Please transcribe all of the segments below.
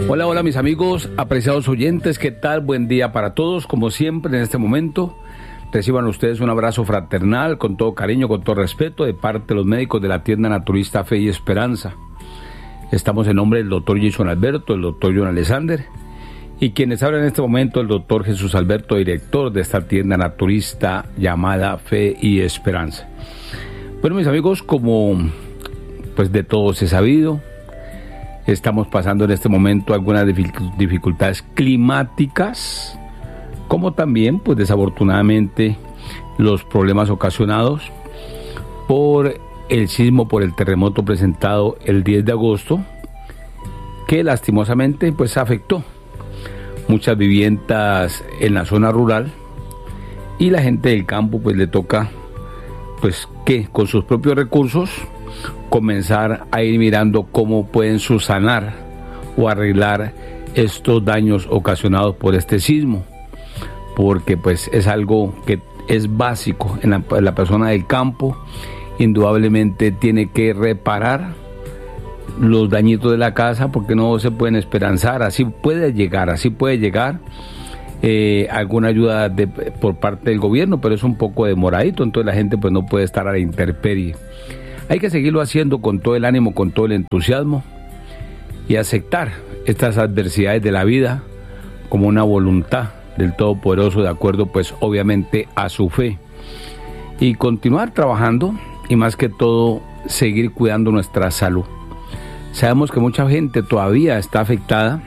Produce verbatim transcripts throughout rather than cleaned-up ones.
Hola, hola mis amigos, apreciados oyentes, ¿qué tal? Buen día para todos, como siempre en este momento. Reciban ustedes un abrazo fraternal, con todo cariño, con todo respeto, de parte de los médicos de la tienda naturista Fe y Esperanza. Estamos en nombre del doctor Jason Alberto, el doctor John Alexander, y quienes hablan en este momento, el doctor Jesús Alberto, director de esta tienda naturista llamada Fe y Esperanza. Bueno, mis amigos, como pues de todos es sabido, estamos pasando en este momento algunas dificultades climáticas, como también, pues desafortunadamente, los problemas ocasionados por el sismo, por el terremoto presentado el diez de agosto, que lastimosamente pues afectó muchas viviendas en la zona rural, y la gente del campo pues le toca pues que con sus propios recursos comenzar a ir mirando cómo pueden subsanar o arreglar estos daños ocasionados por este sismo, porque pues es algo que es básico en la, en la persona del campo. Indudablemente tiene que reparar los dañitos de la casa, porque no se pueden esperanzar. Así puede llegar, así puede llegar eh, alguna ayuda de, por parte del gobierno, pero es un poco demoradito, entonces la gente pues no puede estar a la intemperie. Hay que seguirlo haciendo con todo el ánimo, con todo el entusiasmo, y aceptar estas adversidades de la vida como una voluntad del Todopoderoso, de acuerdo pues obviamente a su fe, y continuar trabajando, y más que todo seguir cuidando nuestra salud. Sabemos que mucha gente todavía está afectada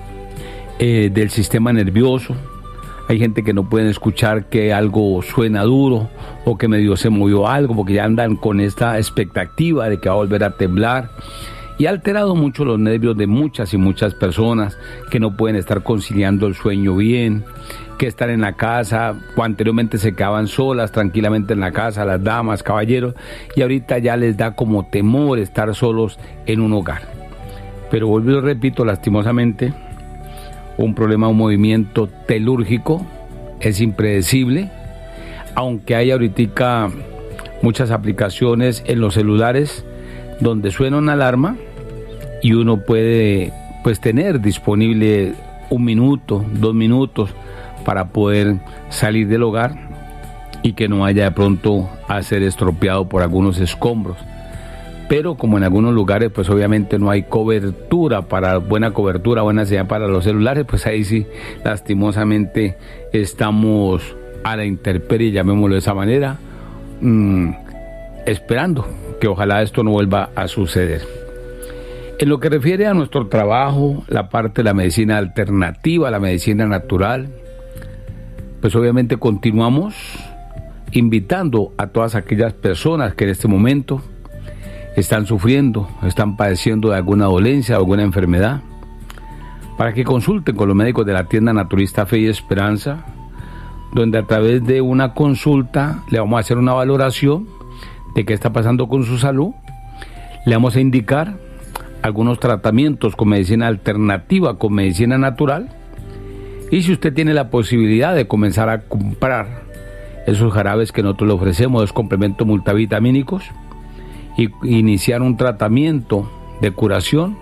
eh, del sistema nervioso. Hay gente que no puede escuchar que algo suena duro o que medio se movió algo, porque ya andan con esta expectativa de que va a volver a temblar. Y ha alterado mucho los nervios de muchas y muchas personas que no pueden estar conciliando el sueño bien, que están en la casa, o anteriormente se quedaban solas tranquilamente en la casa, las damas, caballeros, y ahorita ya les da como temor estar solos en un hogar. Pero vuelvo y repito, lastimosamente, un problema, un movimiento telúrgico es impredecible, aunque hay ahorita muchas aplicaciones en los celulares donde suena una alarma y uno puede pues tener disponible un minuto, dos minutos para poder salir del hogar y que no vaya de pronto a ser estropeado por algunos escombros. Pero como en algunos lugares pues obviamente no hay cobertura, para buena cobertura, buena señal para los celulares, pues ahí sí lastimosamente estamos a la intemperie, llamémoslo de esa manera, mmm, esperando que ojalá esto no vuelva a suceder. En lo que refiere a nuestro trabajo, la parte de la medicina alternativa, la medicina natural, pues obviamente continuamos invitando a todas aquellas personas que en este momento están sufriendo, están padeciendo de alguna dolencia o alguna enfermedad, para que consulten con los médicos de la tienda naturista Fe y Esperanza, donde a través de una consulta le vamos a hacer una valoración de qué está pasando con su salud. Le vamos a indicar algunos tratamientos con medicina alternativa, con medicina natural, y si usted tiene la posibilidad de comenzar a comprar esos jarabes que nosotros le ofrecemos, los complementos multivitamínicos, y iniciar un tratamiento de curación,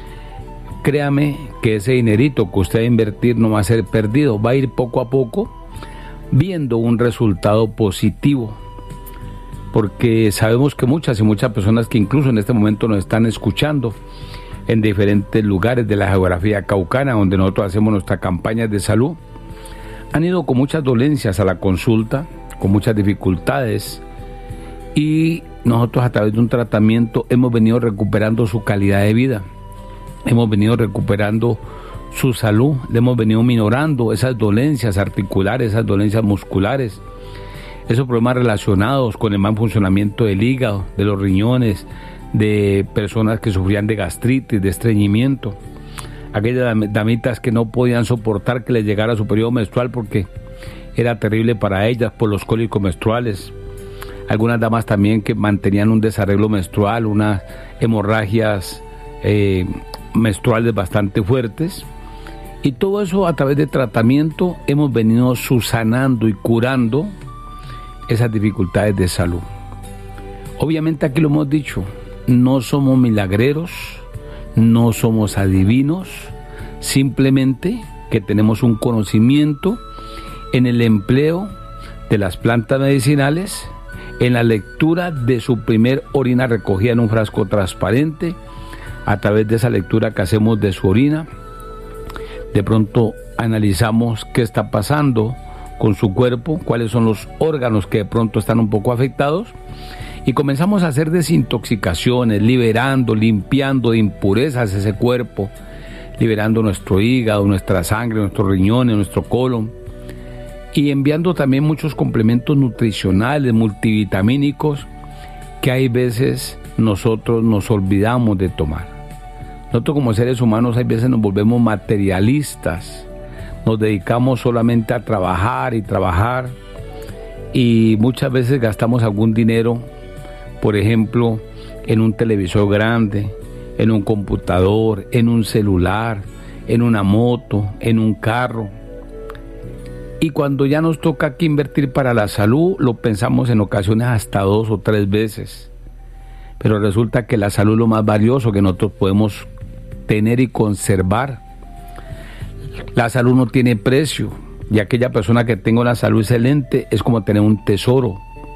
créame que ese dinerito que usted va a invertir no va a ser perdido, va a ir poco a poco viendo un resultado positivo, porque sabemos que muchas y muchas personas que incluso en este momento nos están escuchando en diferentes lugares de la geografía caucana, donde nosotros hacemos nuestras campañas de salud, han ido con muchas dolencias a la consulta, con muchas dificultades, y nosotros a través de un tratamiento hemos venido recuperando su calidad de vida, hemos venido recuperando su salud, le hemos venido minorando esas dolencias articulares, esas dolencias musculares, esos problemas relacionados con el mal funcionamiento del hígado, de los riñones, de personas que sufrían de gastritis, de estreñimiento, aquellas damitas que no podían soportar que les llegara su periodo menstrual porque era terrible para ellas por los cólicos menstruales, algunas damas también que mantenían un desarreglo menstrual, unas hemorragias eh, menstruales bastante fuertes, y todo eso a través de tratamiento hemos venido subsanando y curando esas dificultades de salud. Obviamente aquí lo hemos dicho, no somos milagreros, no somos adivinos, simplemente que tenemos un conocimiento en el empleo de las plantas medicinales, en la lectura de su primer orina recogida en un frasco transparente, a través de esa lectura que hacemos de su orina, de pronto analizamos qué está pasando con su cuerpo, cuáles son los órganos que de pronto están un poco afectados, y comenzamos a hacer desintoxicaciones, liberando, limpiando de impurezas ese cuerpo, liberando nuestro hígado, nuestra sangre, nuestros riñones, nuestro colon, y enviando también muchos complementos nutricionales, multivitamínicos, que hay veces nosotros nos olvidamos de tomar. Nosotros como seres humanos hay veces nos volvemos materialistas, nos dedicamos solamente a trabajar y trabajar, y muchas veces gastamos algún dinero, por ejemplo, en un televisor grande, en un computador, en un celular, en una moto, en un carro. Y cuando ya nos toca aquí invertir para la salud, lo pensamos en ocasiones hasta dos o tres veces. Pero resulta que la salud es lo más valioso que nosotros podemos tener y conservar. La salud no tiene precio, y aquella persona que tenga una salud excelente es como tener un tesoro.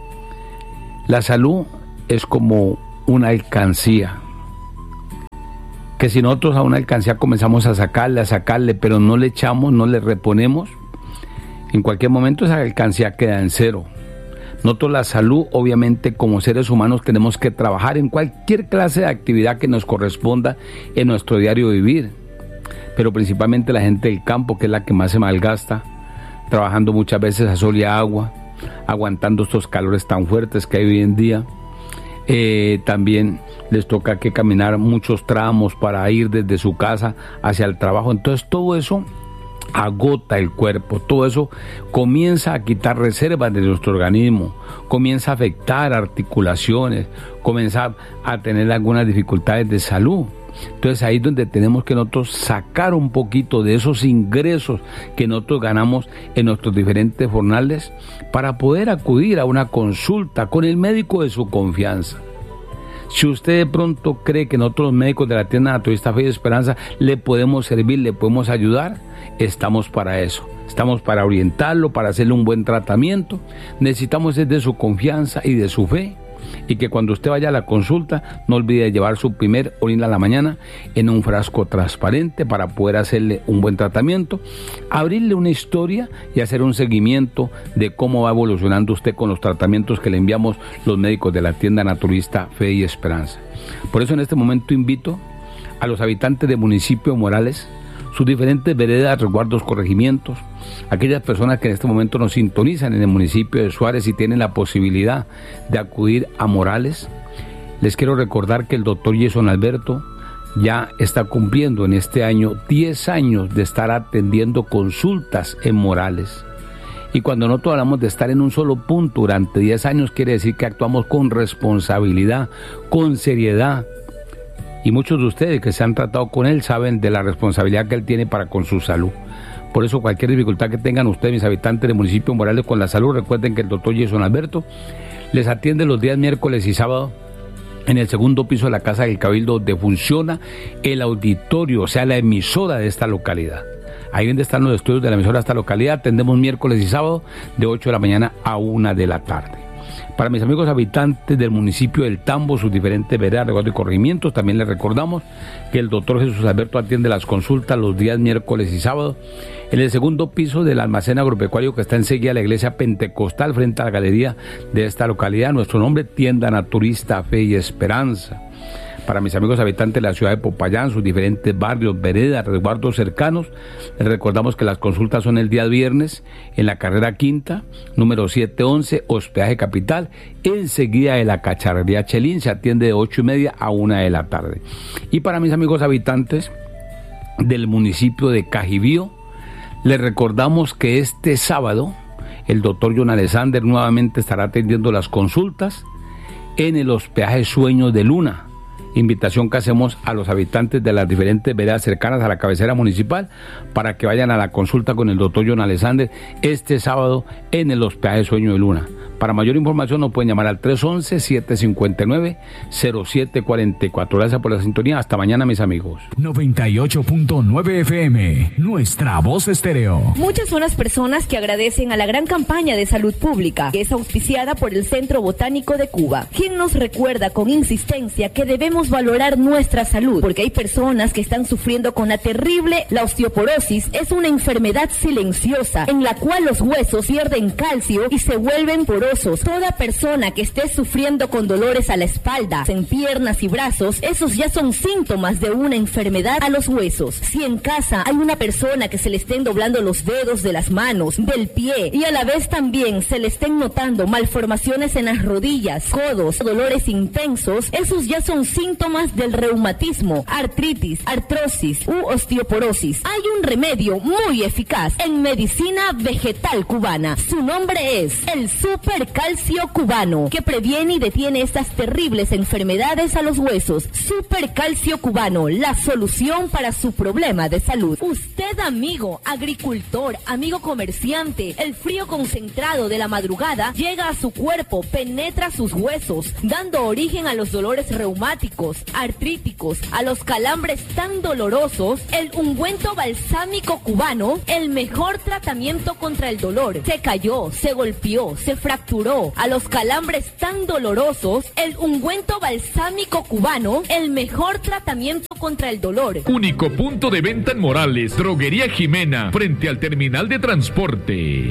La salud es como una alcancía, que si nosotros a una alcancía comenzamos a sacarle, a sacarle, pero no le echamos, no le reponemos, en cualquier momento esa alcancía queda en cero. Nosotros la salud, obviamente, como seres humanos tenemos que trabajar en cualquier clase de actividad que nos corresponda en nuestro diario vivir, pero principalmente la gente del campo, que es la que más se malgasta, trabajando muchas veces a sol y a agua, aguantando estos calores tan fuertes que hay hoy en día. Eh, también les toca que caminar muchos tramos para ir desde su casa hacia el trabajo. Entonces todo eso agota el cuerpo, todo eso comienza a quitar reservas de nuestro organismo, comienza a afectar articulaciones, comienza a tener algunas dificultades de salud. Entonces ahí es donde tenemos que nosotros sacar un poquito de esos ingresos que nosotros ganamos en nuestros diferentes jornales para poder acudir a una consulta con el médico de su confianza. Si usted de pronto cree que nosotros los médicos de la tienda Naturista Fe y Esperanza le podemos servir, le podemos ayudar, estamos para eso. Estamos para orientarlo, para hacerle un buen tratamiento. Necesitamos es de su confianza y de su fe. Y que cuando usted vaya a la consulta no olvide llevar su primer orina a la mañana en un frasco transparente para poder hacerle un buen tratamiento, abrirle una historia y hacer un seguimiento de cómo va evolucionando usted con los tratamientos que le enviamos los médicos de la tienda Naturista Fe y Esperanza. Por eso en este momento invito a los habitantes del municipio de Morales, sus diferentes veredas, resguardos, corregimientos, aquellas personas que en este momento nos sintonizan en el municipio de Suárez y tienen la posibilidad de acudir a Morales. Les quiero recordar que el doctor Jason Alberto ya está cumpliendo en este año diez años de estar atendiendo consultas en Morales. Y cuando nosotros hablamos de estar en un solo punto durante diez años, quiere decir que actuamos con responsabilidad, con seriedad. Y muchos de ustedes que se han tratado con él saben de la responsabilidad que él tiene para con su salud. Por eso cualquier dificultad que tengan ustedes, mis habitantes del municipio de Morales, con la salud, recuerden que el doctor Jason Alberto les atiende los días miércoles y sábado en el segundo piso de la Casa del Cabildo, donde funciona el auditorio, o sea, la emisora de esta localidad. Ahí donde están los estudios de la emisora de esta localidad, atendemos miércoles y sábado de ocho de la mañana a una de la tarde. Para mis amigos habitantes del municipio del Tambo, sus diferentes veredas, resguardos y corregimientos, también les recordamos que el doctor Jesús Alberto atiende las consultas los días miércoles y sábados en el segundo piso del almacén agropecuario que está enseguida a la iglesia pentecostal frente a la galería de esta localidad. Nuestro nombre, Tienda Naturista Fe y Esperanza. Para mis amigos habitantes de la ciudad de Popayán, sus diferentes barrios, veredas, resguardos cercanos, les recordamos que las consultas son el día viernes en la carrera quinta, número setecientos once, hospedaje Capital, enseguida de la cacharrería Chelín, se atiende de ocho y media a una de la tarde. Y para mis amigos habitantes del municipio de Cajibío, les recordamos que este sábado el doctor John Alexander nuevamente estará atendiendo las consultas en el hospedaje Sueños de Luna, invitación que hacemos a los habitantes de las diferentes veredas cercanas a la cabecera municipal para que vayan a la consulta con el doctor John Alexander este sábado en el hospedaje Sueño de Luna. Para mayor información nos pueden llamar al tres once, siete cinco nueve, cero siete cuatro cuatro. Gracias por la sintonía. Hasta mañana, mis amigos. noventa y ocho punto nueve F M, nuestra voz estéreo. Muchas son las personas que agradecen a la gran campaña de salud pública que es auspiciada por el Centro Botánico de Cuba, quien nos recuerda con insistencia que debemos valorar nuestra salud, porque hay personas que están sufriendo con la terrible, la osteoporosis es una enfermedad silenciosa en la cual los huesos pierden calcio y se vuelven porosos. Toda persona que esté sufriendo con dolores a la espalda, en piernas y brazos, esos ya son síntomas de una enfermedad a los huesos. Si en casa hay una persona que se le estén doblando los dedos de las manos, del pie, y a la vez también se le estén notando malformaciones en las rodillas, codos, dolores intensos, esos ya son síntomas del reumatismo, artritis, artrosis u osteoporosis. Hay un remedio muy eficaz en medicina vegetal cubana. Su nombre es el Super Calcio Cubano, que previene y detiene estas terribles enfermedades a los huesos. Super Calcio Cubano, la solución para su problema de salud. Usted, amigo agricultor, amigo comerciante, el frío concentrado de la madrugada llega a su cuerpo, penetra sus huesos, dando origen a los dolores reumáticos, artríticos, a los calambres tan dolorosos. El ungüento balsámico cubano, el mejor tratamiento contra el dolor. Se cayó, se golpeó, se fracturó a los calambres tan dolorosos, el ungüento balsámico cubano, el mejor tratamiento contra el dolor. Único punto de venta en Morales, Droguería Jimena, frente al terminal de transporte.